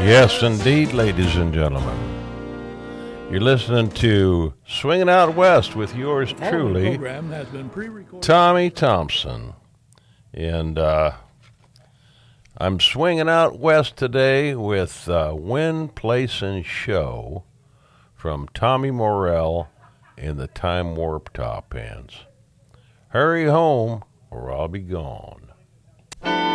Yes, indeed, ladies and gentlemen. You're listening to Swinging Out West with yours truly, program has been pre-recorded. Tommy Thompson. And I'm swinging out west today with Win, Place, and Show from Tommy Morell and the Time Warp Top Hands. Hurry home or I'll be gone.